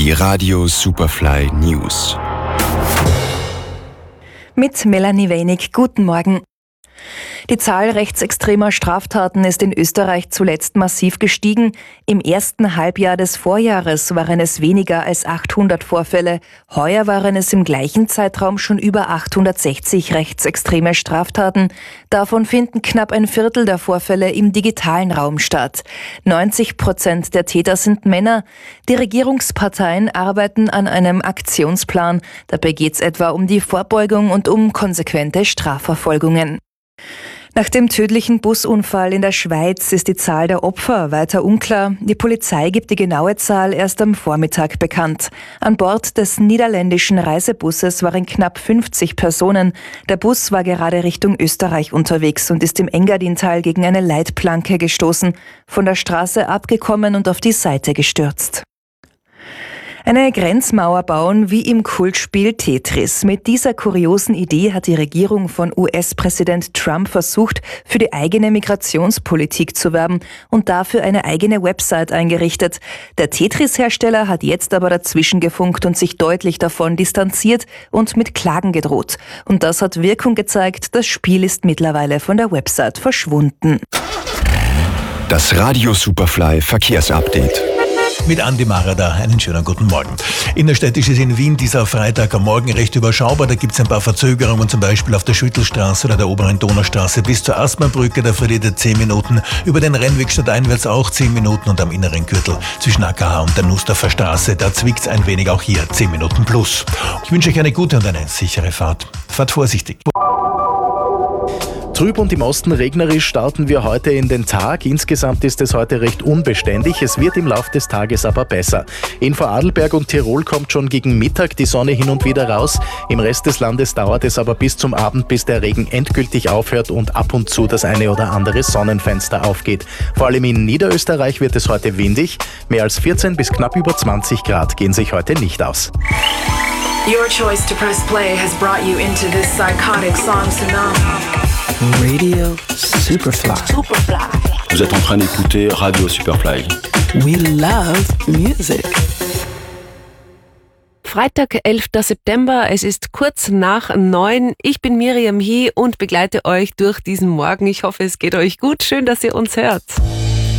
Die Radio Superfly News. Mit Melanie Wenig. Guten Morgen. Die Zahl rechtsextremer Straftaten ist in Österreich zuletzt massiv gestiegen. Im ersten Halbjahr des Vorjahres waren es weniger als 800 Vorfälle. Heuer waren es im gleichen Zeitraum schon über 860 rechtsextreme Straftaten. Davon finden knapp ein Viertel der Vorfälle im digitalen Raum statt. 90% der Täter sind Männer. Die Regierungsparteien arbeiten an einem Aktionsplan. Dabei geht es etwa um die Vorbeugung und um konsequente Strafverfolgungen. Nach dem tödlichen Busunfall in der Schweiz ist die Zahl der Opfer weiter unklar. Die Polizei gibt die genaue Zahl erst am Vormittag bekannt. An Bord des niederländischen Reisebusses waren knapp 50 Personen. Der Bus war gerade Richtung Österreich unterwegs und ist im Engadintal gegen eine Leitplanke gestoßen, von der Straße abgekommen und auf die Seite gestürzt. Eine Grenzmauer bauen wie im Kultspiel Tetris. Mit dieser kuriosen Idee hat die Regierung von US-Präsident Trump versucht, für die eigene Migrationspolitik zu werben und dafür eine eigene Website eingerichtet. Der Tetris-Hersteller hat jetzt aber dazwischen gefunkt und sich deutlich davon distanziert und mit Klagen gedroht. Und das hat Wirkung gezeigt. Das Spiel ist mittlerweile von der Website verschwunden. Das Radio Superfly Verkehrsupdate. Mit Andi Marada, einen schönen guten Morgen. Innerstädtisch ist in Wien dieser Freitag am Morgen recht überschaubar. Da gibt es ein paar Verzögerungen, zum Beispiel auf der Schüttelstraße oder der oberen Donaustraße bis zur Astmannbrücke. Da verliert ihr 10 Minuten. Über den Rennweg stadteinwärts auch 10 Minuten und am inneren Gürtel zwischen AKH und der Nussdorfer Straße. Da zwickt es ein wenig, auch hier 10 Minuten plus. Ich wünsche euch eine gute und eine sichere Fahrt. Fahrt vorsichtig. Trüb und im Osten regnerisch starten wir heute in den Tag. Insgesamt ist es heute recht unbeständig. Es wird im Laufe des Tages aber besser. In Vorarlberg und Tirol kommt schon gegen Mittag die Sonne hin und wieder raus. Im Rest des Landes dauert es aber bis zum Abend, bis der Regen endgültig aufhört und ab und zu das eine oder andere Sonnenfenster aufgeht. Vor allem in Niederösterreich wird es heute windig. Mehr als 14 bis knapp über 20 Grad gehen sich heute nicht aus. Your choice to press play has brought you into this psychotic song tsunami. Radio Superfly. Vous êtes en train d'écouter Radio Superfly. We love music. Freitag, 11. September, es ist kurz nach 9. Ich bin Miriam Hie und begleite euch durch diesen Morgen. Ich hoffe, es geht euch gut. Schön, dass ihr uns hört.